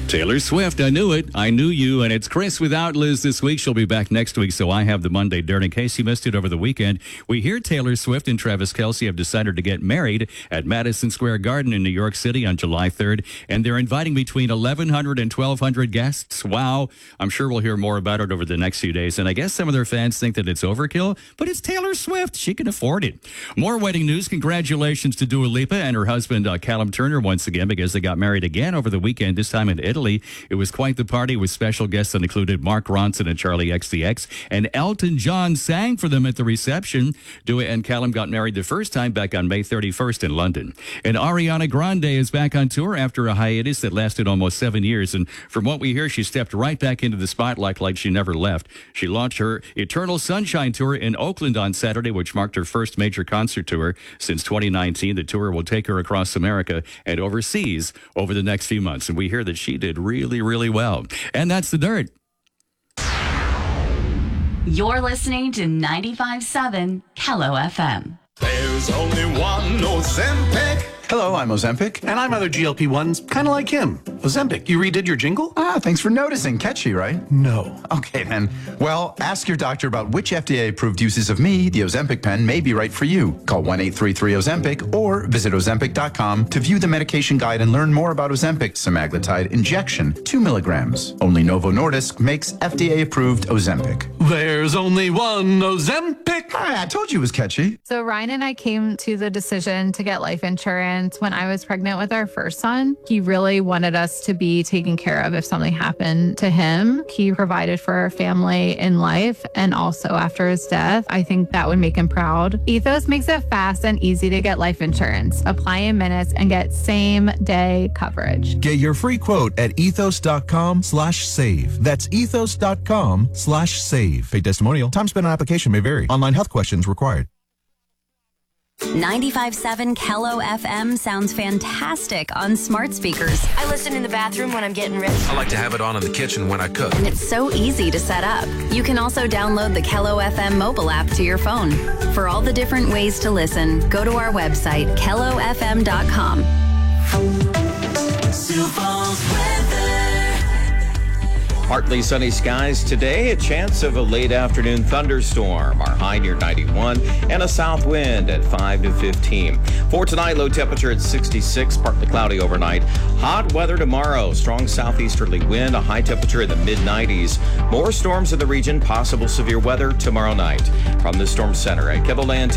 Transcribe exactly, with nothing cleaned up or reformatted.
Taylor Swift, I knew it. I knew you. And it's Chris without Liz this week. She'll be back next week, so I have the Monday Dirt. In case you missed it over the weekend, we hear Taylor Swift and Travis Kelce have decided to get married at Madison Square Garden in New York City on July third, and they're inviting between eleven hundred and twelve hundred guests. Wow. I'm sure we'll hear more about it over the next few days, and I guess some of their fans think that it's overkill, but it's Taylor Swift. She can afford it. More wedding news. Congratulations to Dua Lipa and her husband, uh, Callum Turner, once again, because they got married again over the weekend, this time in Italy. It was quite the party with special guests that included Mark Ronson and Charlie X C X, and Elton John sang for them at the reception. Dua and Callum got married the first time back on May thirty-first in London. And Ariana Grande is back on tour after a hiatus that lasted almost seven years. And from what we hear, she stepped right back into the spotlight like she never left. She launched her Eternal Sunshine Tour in Oakland on Saturday, which marked her first major concert tour since twenty nineteen. The tour will take her across America and overseas over the next few months. And we hear that she did really Really, really well. And that's the Dirt. You're listening to ninety-five point seven Kello F M. There's only one Ozempic. Hello, I'm Ozempic. And I'm other G L P ones, kind of like him. Ozempic, you redid your jingle? Ah, thanks for noticing. Catchy, right? No. Okay, then. Well, ask your doctor about which F D A-approved uses of me, the Ozempic pen, may be right for you. Call one eight three three Ozempic or visit Ozempic dot com to view the medication guide and learn more about Ozempic semaglutide injection, two milligrams. Only Novo Nordisk makes F D A-approved Ozempic. There's only one Ozempic. Hi, I told you it was catchy. So Ryan and I came to the decision to get life insurance when I was pregnant with our first son. He really wanted us to be taken care of if something happened to him. He provided for our family in life and also after his death. I think that would make him proud. Ethos makes it fast and easy to get life insurance. Apply in minutes and get same day coverage. Get your free quote at ethos dot com slash save. That's ethos dot com slash save. Paid testimonial. Time spent on application may vary. Online health questions required. ninety-five point seven Kello F M sounds fantastic on smart speakers. I listen in the bathroom when I'm getting ready. I like to have it on in the kitchen when I cook. And it's so easy to set up. You can also download the Kello F M mobile app to your phone. For all the different ways to listen, go to our website, kello f m dot com. Sioux Falls weather. Partly sunny skies today, a chance of a late afternoon thunderstorm. Our high near ninety-one and a south wind at five to fifteen. For tonight, low temperature at sixty-six, partly cloudy overnight. Hot weather tomorrow, strong southeasterly wind, a high temperature in the mid nineties. More storms in the region, possible severe weather tomorrow night. From the Storm Center at KEVOLAND